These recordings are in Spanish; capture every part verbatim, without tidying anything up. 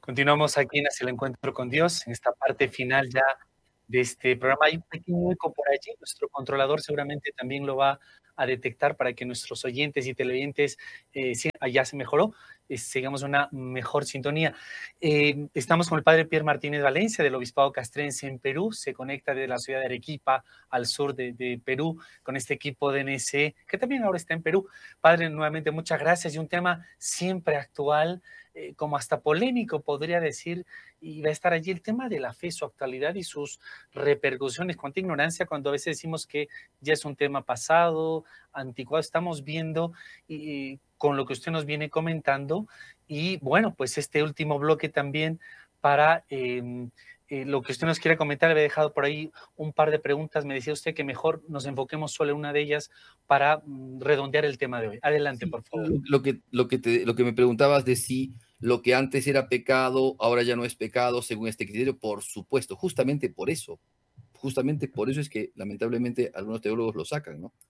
Continuamos aquí en Hacia el Encuentro con Dios, en esta parte final ya de este programa. Hay un pequeño eco por allí, nuestro controlador seguramente también lo va a detectar para que nuestros oyentes y televidentes, eh, si allá se mejoró, eh, sigamos una mejor sintonía. Eh, estamos con el padre Pierre Martínez Valencia del Obispado Castrense en Perú, se conecta desde la ciudad de Arequipa al sur de, de Perú con este equipo de N S E, que también ahora está en Perú. Padre, nuevamente muchas gracias y un tema siempre actual, eh, como hasta polémico podría decir, y va a estar allí el tema de la fe, su actualidad y sus repercusiones. Cuánta ignorancia cuando a veces decimos que ya es un tema pasado, anticuado, estamos viendo y, con lo que usted nos viene comentando. Y bueno, pues este último bloque también para eh, eh, lo que usted nos quiera comentar. Había dejado por ahí un par de preguntas, me decía usted que mejor nos enfoquemos solo en una de ellas para mm, redondear el tema de hoy. Adelante, Sí, por favor. lo, lo que, lo, que te, lo que me preguntabas de si lo que antes era pecado, ahora ya no es pecado según este criterio, por supuesto, justamente por eso, justamente por eso es que lamentablemente algunos teólogos lo sacan, ¿no?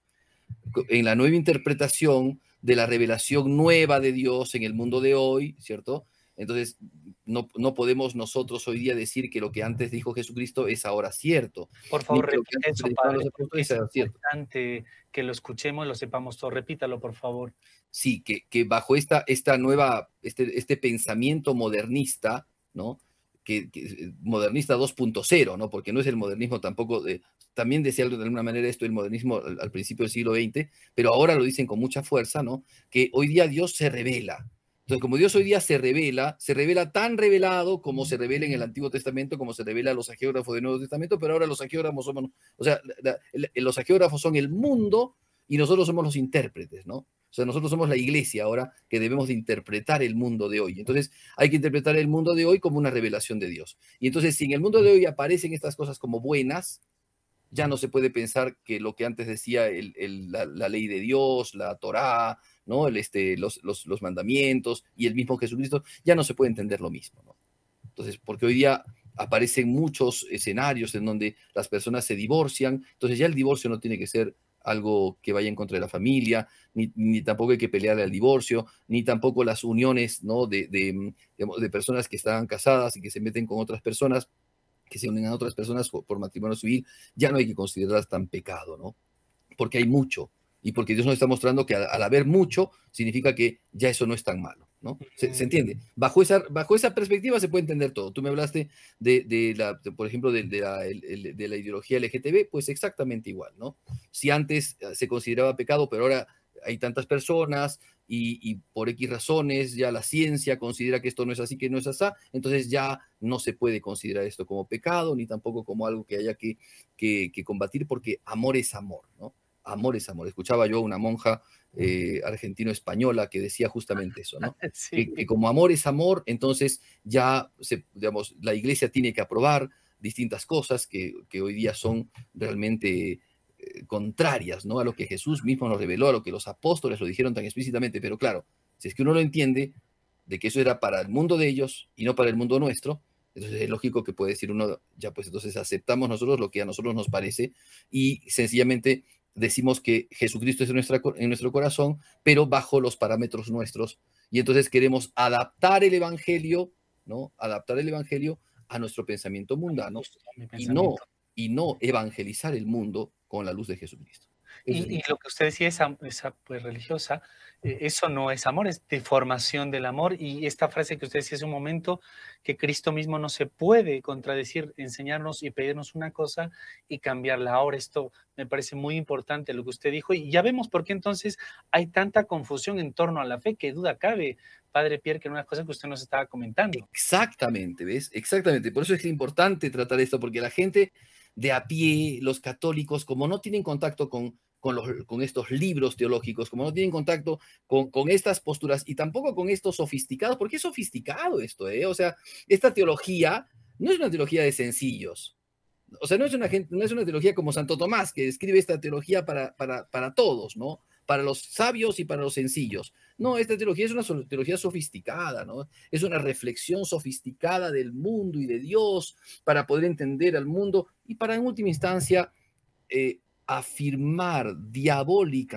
En la nueva interpretación de la revelación nueva de Dios en el mundo de hoy, ¿cierto? Entonces, no, no podemos nosotros hoy día decir que lo que antes dijo Jesucristo es ahora cierto, Por ni favor, que lo que repite antes eso, predicaban padre, los porque apóstoles es era cierto. importante que lo escuchemos y lo sepamos todo. Repítalo, por favor. Sí, que, que bajo esta, esta nueva, este, este pensamiento modernista, ¿no? Que, que modernista dos punto cero, ¿no? Porque no es el modernismo tampoco, de, también decía de alguna manera esto el modernismo al, al principio del siglo veinte, pero ahora lo dicen con mucha fuerza, ¿no? Que hoy día Dios se revela. Entonces, como Dios hoy día se revela, se revela tan revelado como se revela en el Antiguo Testamento, como se revela a los agiógrafos del Nuevo Testamento, pero ahora los agiógrafos somos, o sea, la, la, los agiógrafos son el mundo y nosotros somos los intérpretes, ¿no? O sea, nosotros somos la iglesia ahora que debemos de interpretar el mundo de hoy. Entonces, hay que interpretar el mundo de hoy como una revelación de Dios. Y entonces, si en el mundo de hoy aparecen estas cosas como buenas, ya no se puede pensar que lo que antes decía el, el, la, la, ley de Dios, la Torá, ¿no? el, este, los, los, los mandamientos y el mismo Jesucristo, ya no se puede entender lo mismo, ¿no? Entonces, porque hoy día aparecen muchos escenarios en donde las personas se divorcian, entonces ya el divorcio no tiene que ser algo que vaya en contra de la familia, ni, ni tampoco hay que pelearle al divorcio, ni tampoco las uniones, ¿no? de, de, de personas que están casadas y que se meten con otras personas, que se unen a otras personas por, por matrimonio civil, ya no hay que considerarlas tan pecado, ¿no? Porque hay mucho, y porque Dios nos está mostrando que al, al haber mucho, significa que ya eso no es tan malo, ¿no? ¿Se, se entiende? Bajo esa, bajo esa perspectiva se puede entender todo. Tú me hablaste de, de la, de, por ejemplo, de, de, la, el, de la ideología L G T B, pues exactamente igual, ¿no? Si antes se consideraba pecado, pero ahora hay tantas personas y, y por X razones ya la ciencia considera que esto no es así, que no es así, entonces ya no se puede considerar esto como pecado, ni tampoco como algo que haya que, que, que combatir, porque amor es amor, ¿no? Amor es amor. Escuchaba yo a una monja eh, argentino-española que decía justamente eso, ¿no? Sí. Que, que como amor es amor, entonces ya, se, digamos, la iglesia tiene que aprobar distintas cosas que, que hoy día son realmente eh, contrarias, ¿no? A lo que Jesús mismo nos reveló, a lo que los apóstoles lo dijeron tan explícitamente, pero claro, si es que uno lo entiende, de que eso era para el mundo de ellos y no para el mundo nuestro, entonces es lógico que puede decir uno, ya pues entonces aceptamos nosotros lo que a nosotros nos parece y sencillamente decimos que Jesucristo es en, nuestra, en nuestro corazón, pero bajo los parámetros nuestros. Y entonces queremos adaptar el Evangelio, ¿no? Adaptar el Evangelio a nuestro pensamiento mundano y no, y no evangelizar el mundo con la luz de Jesucristo. Y, y lo que usted decía, esa, esa pues, religiosa, eh, eso no es amor, es deformación del amor. Y esta frase que usted decía hace un momento, que Cristo mismo no se puede contradecir, enseñarnos y pedirnos una cosa y cambiarla. Ahora, esto me parece muy importante lo que usted dijo. Y ya vemos por qué entonces hay tanta confusión en torno a la fe. Qué duda cabe, Padre Pierre, que era una cosa que usted nos estaba comentando. Exactamente, ¿ves? Exactamente. Por eso es importante tratar esto, porque la gente de a pie, los católicos, como no tienen contacto con, con, los, con estos libros teológicos, como no tienen contacto con, con estas posturas y tampoco con estos sofisticados, porque es sofisticado esto, ¿eh? O sea, esta teología no es una teología de sencillos. O sea, no es una, no es una teología como Santo Tomás, que escribe esta teología para, para, para todos, ¿no? Para los sabios y para los sencillos. No, esta teología es una teología sofisticada, ¿no? Es una reflexión sofisticada del mundo y de Dios para poder entender al mundo y para, en última instancia, eh, afirmar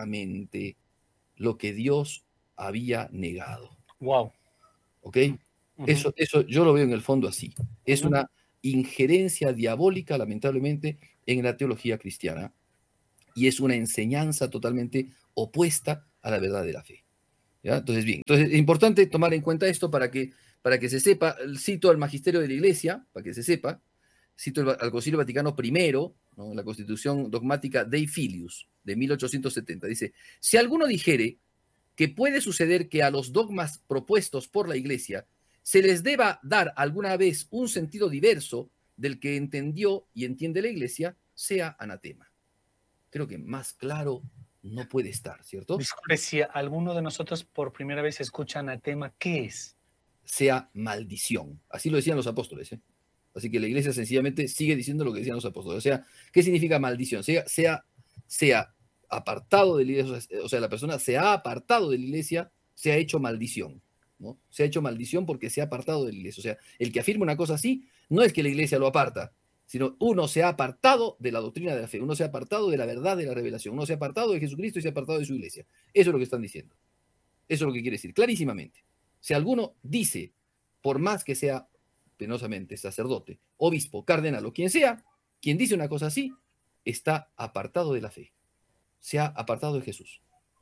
diabólicamente lo que Dios había negado. Wow. ¿Ok? Ujú, Eso, eso yo lo veo en el fondo así. Es ujú. una injerencia diabólica, lamentablemente, en la teología cristiana y es una enseñanza totalmente opuesta a la verdad de la fe. ¿Ya? Entonces, bien, entonces es importante tomar en cuenta esto para que, para que se sepa, cito al magisterio de la Iglesia, para que se sepa, cito el, al Concilio Vaticano primero, ¿no? La Constitución dogmática Dei Filius, de mil ochocientos setenta, dice, si alguno dijere que puede suceder que a los dogmas propuestos por la Iglesia se les deba dar alguna vez un sentido diverso del que entendió y entiende la Iglesia, sea anatema. Creo que más claro no puede estar, ¿cierto? Disculpe, si alguno de nosotros por primera vez escucha anatema, ¿qué es? Sea maldición. Así lo decían los apóstoles. ¿eh? Así que la iglesia sencillamente sigue diciendo lo que decían los apóstoles. O sea, ¿qué significa maldición? Sea, sea, sea apartado de la iglesia, o sea, la persona se ha apartado de la iglesia, se ha hecho maldición. ¿no? Se ha hecho maldición porque se ha apartado de la iglesia. O sea, el que afirma una cosa así, no es que la iglesia lo aparta, sino uno se ha apartado de la doctrina de la fe, uno se ha apartado de la verdad de la revelación, uno se ha apartado de Jesucristo y se ha apartado de su iglesia. Eso es lo que están diciendo. Eso es lo que quiere decir, clarísimamente. Si alguno dice, por más que sea penosamente sacerdote, obispo, cardenal o quien sea, quien dice una cosa así, está apartado de la fe, se ha apartado de Jesús.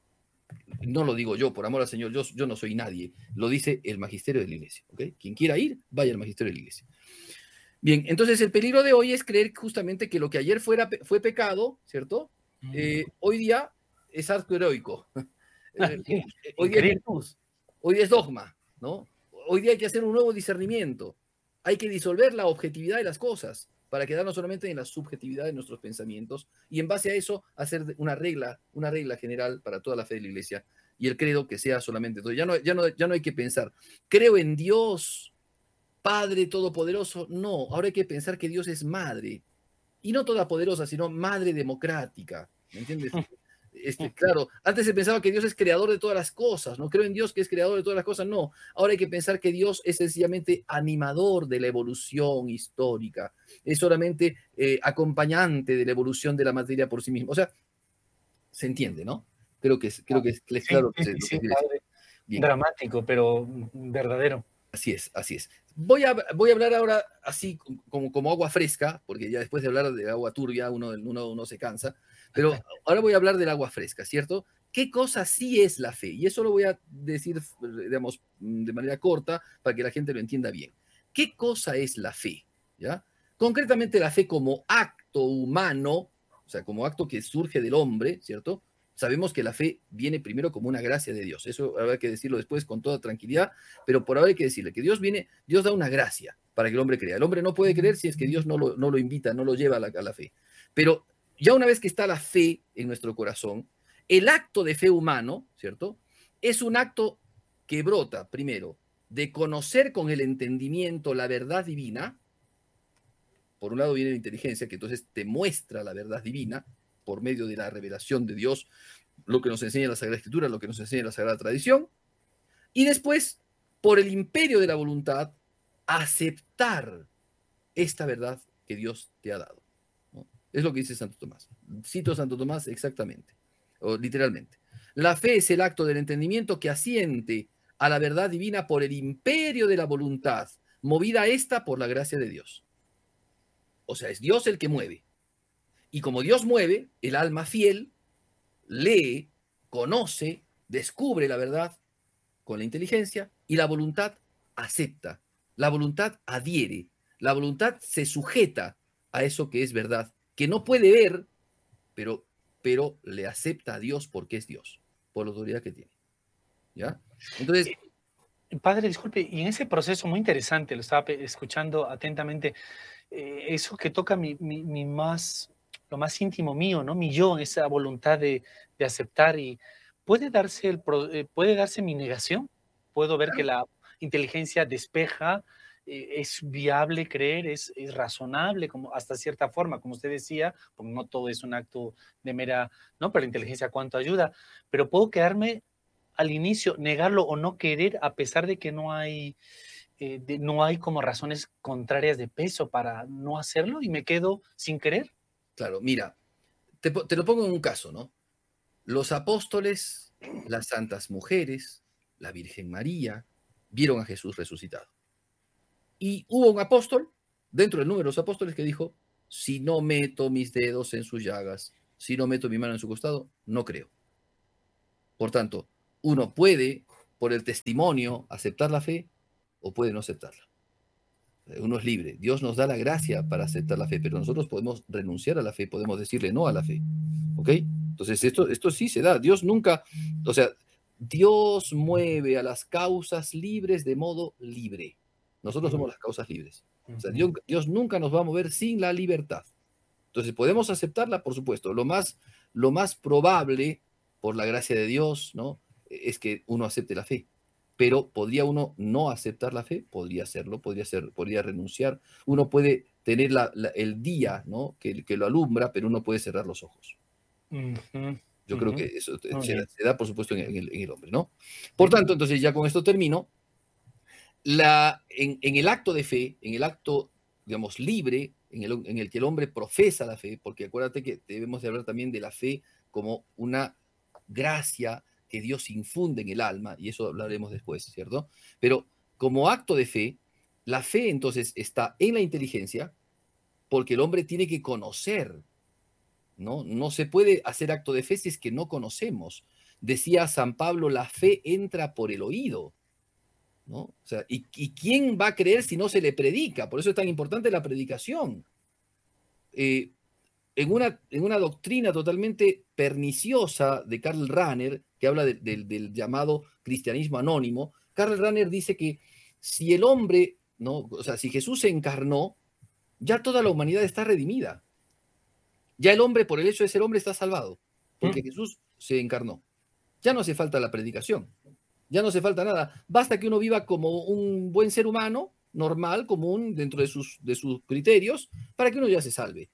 No lo digo yo, por amor al Señor, yo, yo no soy nadie, lo dice el magisterio de la iglesia. ¿okay? Quien quiera ir, vaya al magisterio de la iglesia. Bien, entonces el peligro de hoy es creer justamente que lo que ayer fuera, fue pecado, ¿cierto? Eh, hoy día es acto heroico. Eh, hoy día es Increíble. virtud, hoy día es dogma, ¿no? Hoy día hay que hacer un nuevo discernimiento. Hay que disolver la objetividad de las cosas para quedarnos solamente en la subjetividad de nuestros pensamientos y en base a eso hacer una regla, una regla general para toda la fe de la iglesia y el credo que sea solamente todo. Ya no, ya no, ya no hay que pensar, creo en Dios, Padre Todopoderoso. No, ahora hay que pensar que Dios es madre y no todopoderosa, sino madre democrática. ¿Me entiendes? Este, claro, antes se pensaba que Dios es creador de todas las cosas, no creo en Dios que es creador de todas las cosas, no. Ahora hay que pensar que Dios es sencillamente animador de la evolución histórica, es solamente eh, acompañante de la evolución de la materia por sí mismo. O sea, se entiende, ¿no? Creo que es, creo que es, es Sí, claro sí, lo sí, que sí, quiere decir. padre. Bien. Dramático, pero verdadero. Así es, así es. Voy a, voy a hablar ahora así como, como agua fresca, porque ya después de hablar de agua turbia uno, uno, uno se cansa, pero ahora voy a hablar del agua fresca, ¿cierto? ¿Qué cosa sí es la fe? Y eso lo voy a decir, digamos, de manera corta para que la gente lo entienda bien. ¿Qué cosa es la fe? ¿Ya? Concretamente la fe como acto humano, o sea, como acto que surge del hombre, ¿cierto? Sabemos que la fe viene primero como una gracia de Dios. Eso habrá que decirlo después con toda tranquilidad, pero por ahora hay que decirle que Dios viene, Dios da una gracia para que el hombre crea. El hombre no puede creer si es que Dios no lo, no lo invita, no lo lleva a la, a la fe. Pero ya una vez que está la fe en nuestro corazón, el acto de fe humano, ¿cierto? Es un acto que brota, primero, de conocer con el entendimiento la verdad divina. Por un lado viene la inteligencia, que entonces te muestra la verdad divina por medio de la revelación de Dios, lo que nos enseña la Sagrada Escritura, lo que nos enseña la Sagrada Tradición. Y después, por el imperio de la voluntad, aceptar esta verdad que Dios te ha dado. ¿no? Es lo que dice Santo Tomás. Cito a Santo Tomás exactamente, o literalmente. La fe es el acto del entendimiento que asiente a la verdad divina por el imperio de la voluntad, movida esta por la gracia de Dios. O sea, es Dios el que mueve. Y como Dios mueve, el alma fiel lee, conoce, descubre la verdad con la inteligencia y la voluntad acepta, la voluntad adhiere, la voluntad se sujeta a eso que es verdad, que no puede ver, pero, pero le acepta a Dios porque es Dios, por la autoridad que tiene. ¿Ya? Entonces, Eh, Padre, disculpe, y en ese proceso muy interesante, lo estaba pe- escuchando atentamente, eh, eso que toca mi, mi, mi más, lo más íntimo mío, ¿no? Mi yo, esa voluntad de, de aceptar y puede darse el, pro- eh, puede darse mi negación. Puedo ver que la inteligencia despeja, eh, es viable creer, es, es razonable, como hasta cierta forma, como usted decía, porque no todo es un acto de mera, ¿no? Pero la inteligencia cuánto ayuda, pero puedo quedarme al inicio, negarlo o no querer a pesar de que no hay eh, de, no hay como razones contrarias de peso para no hacerlo y me quedo sin querer. claro, mira, te, te lo pongo en un caso, ¿no? Los apóstoles, las santas mujeres, la Virgen María, vieron a Jesús resucitado. Y hubo un apóstol, dentro del número de los apóstoles, que dijo, si no meto mis dedos en sus llagas, si no meto mi mano en su costado, no creo. Por tanto, uno puede, por el testimonio, aceptar la fe o puede no aceptarla. Uno es libre. Dios nos da la gracia para aceptar la fe, pero nosotros podemos renunciar a la fe, podemos decirle no a la fe. ¿Ok? Entonces, esto, esto sí se da. Dios nunca, o sea, Dios mueve a las causas libres de modo libre. Nosotros somos las causas libres. O sea, Dios, Dios nunca nos va a mover sin la libertad. Entonces, ¿podemos aceptarla? Por supuesto. Lo más, lo más probable, por la gracia de Dios, ¿no?, es que uno acepte la fe. Pero ¿podría uno no aceptar la fe? Podría hacerlo, podría, ser, podría renunciar. Uno puede tener la, la, el día, ¿no?, que, que lo alumbra, pero uno puede cerrar los ojos. Uh-huh. Yo uh-huh. creo que eso uh-huh. se, se da, por supuesto, en el, en el hombre, ¿no? Por tanto, entonces, ya con esto termino. La, en, en el acto de fe, en el acto, digamos, libre, en el, en el que el hombre profesa la fe, porque acuérdate que debemos de hablar también de la fe como una gracia que Dios infunde en el alma, y eso hablaremos después, ¿cierto? Pero como acto de fe, la fe entonces está en la inteligencia, porque el hombre tiene que conocer, ¿no? No se puede hacer acto de fe si es que no conocemos. Decía San Pablo, la fe entra por el oído, ¿no? O sea, ¿y, ¿y quién va a creer si no se le predica? Por eso es tan importante la predicación. Eh, en, una, en una doctrina totalmente perniciosa de Karl Rahner, que habla de, de, del llamado cristianismo anónimo, Karl Rahner dice que si el hombre, ¿no?, o sea, si Jesús se encarnó, ya toda la humanidad está redimida. Ya el hombre, por el hecho de ser hombre, está salvado, porque ¿Mm? Jesús se encarnó. Ya no hace falta la predicación. Ya no hace falta nada. Basta que uno viva como un buen ser humano, normal, común, dentro de sus, de sus criterios, para que uno ya se salve.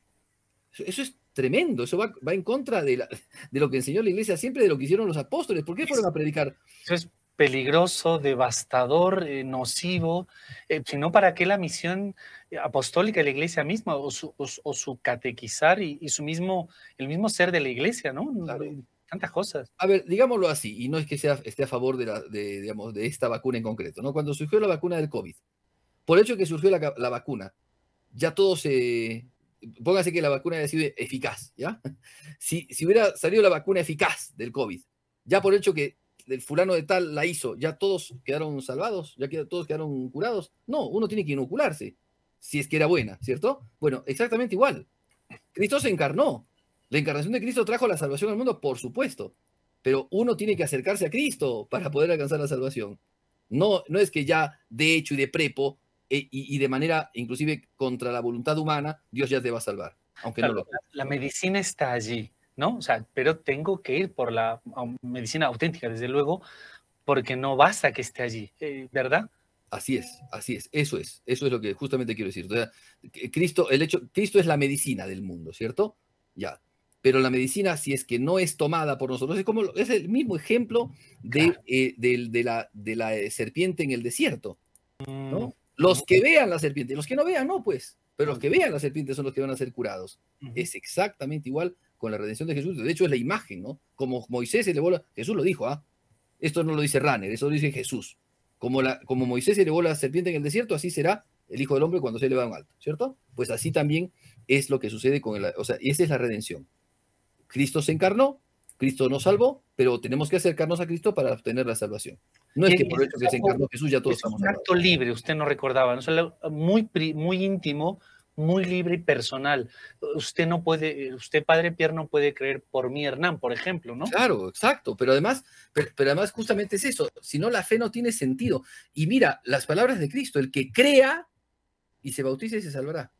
Eso es tremendo. Eso va, va en contra de, la, de lo que enseñó la iglesia siempre, de lo que hicieron los apóstoles. ¿Por qué fueron a predicar? Eso es peligroso, devastador, eh, nocivo. Eh, sino ¿para qué la misión apostólica de la iglesia misma o su, o, o su catequizar y, y su mismo, el mismo ser de la iglesia, ¿no? Claro. Tantas cosas. A ver, digámoslo así, y no es que sea, esté a favor de, la, de, digamos, de esta vacuna en concreto, ¿no? Cuando surgió la vacuna del COVID, por el hecho de que surgió la, la vacuna, ya todo se... Póngase que la vacuna haya sido eficaz, ¿ya? Si, si hubiera salido la vacuna eficaz del COVID, ya por el hecho que el fulano de tal la hizo, ¿ya todos quedaron salvados? ¿Ya qued todos quedaron curados? No, uno tiene que inocularse, si es que era buena, ¿cierto? Bueno, exactamente igual. Cristo se encarnó. La encarnación de Cristo trajo la salvación al mundo, por supuesto, pero uno tiene que acercarse a Cristo para poder alcanzar la salvación. No, no es que ya de hecho y de prepo e, y, y de manera inclusive contra la voluntad humana, Dios ya te va a salvar, aunque claro, no lo la, la medicina está allí, ¿no? O sea, pero tengo que ir por la medicina auténtica, desde luego, porque no basta que esté allí, eh, ¿verdad? Así es, así es, eso es, eso es lo que justamente quiero decir. O sea, Cristo, el hecho, Cristo es la medicina del mundo, ¿cierto? Ya. Pero la medicina, si es que no es tomada por nosotros, es como es el mismo ejemplo de, claro. eh, de, de, la, de la serpiente en el desierto, ¿no? Los que vean la serpiente, los que no vean, no, pues, pero los que vean la serpiente son los que van a ser curados. Uh-huh. Es exactamente igual con la redención de Jesús. De hecho, es la imagen, ¿no? Como Moisés se elevó la... Jesús lo dijo, ¿ah? Esto no lo dice Rahner, eso lo dice Jesús. Como, la, como Moisés elevó la serpiente en el desierto, así será el Hijo del Hombre cuando se eleva a un alto, ¿cierto? Pues así también es lo que sucede con el... O sea, esa es la redención. Cristo se encarnó, Cristo nos salvó, pero tenemos que acercarnos a Cristo para obtener la salvación. No es que por el hecho que se encarnó Jesús ya todos estamos salvados. Es un acto libre, usted no recordaba, ¿no? O sea, muy, muy íntimo, muy libre y personal. Usted no puede, usted, Padre Pierre, no puede creer por mí, Hernán, por ejemplo, ¿no? Claro, exacto, pero además, pero, pero además justamente es eso, si no la fe no tiene sentido. Y mira, las palabras de Cristo, el que crea y se bautice se salvará.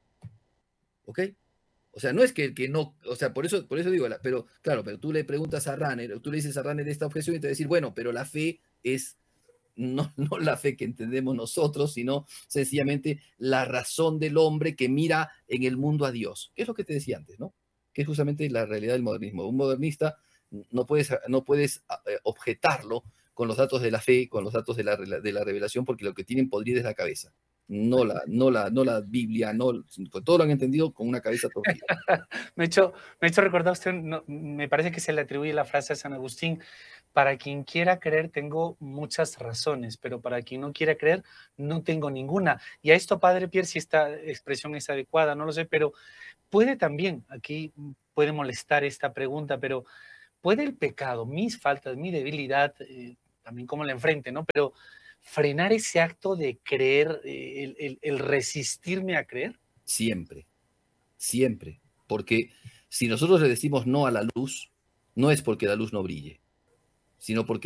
¿Ok? O sea, no es que el que no, o sea, por eso, por eso digo, pero claro, pero tú le preguntas a Rahner, tú le dices a Rahner esta objeción y te va a decir, bueno, pero la fe es no, no la fe que entendemos nosotros, sino sencillamente la razón del hombre que mira en el mundo a Dios. ¿Qué es lo que te decía antes, no? Que es justamente la realidad del modernismo. Un modernista no puedes, no puedes objetarlo con los datos de la fe, con los datos de la, de la revelación, porque lo que tienen podrida es la cabeza. No la, no, la, no la Biblia, no, todo lo han entendido con una cabeza torcida. me, ha hecho, me ha hecho recordar usted, no, me parece que se le atribuye la frase a San Agustín, para quien quiera creer tengo muchas razones, pero para quien no quiera creer no tengo ninguna. Y a esto, Padre Pierre, si esta expresión es adecuada, no lo sé, pero puede también, aquí puede molestar esta pregunta, pero ¿puede el pecado, mis faltas, mi debilidad, eh, también como la enfrente, ¿no? Pero frenar ese acto de creer, eh, el, el, el resistirme a creer? Siempre, siempre. Porque si nosotros le decimos no a la luz, no es porque la luz no brille, sino porque